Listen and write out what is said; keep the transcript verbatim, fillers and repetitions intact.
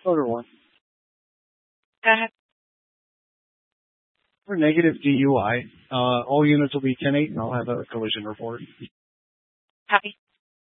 Photo one. Go ahead. For negative D U I, uh, all units will be ten eight, and I'll have a collision report. Copy.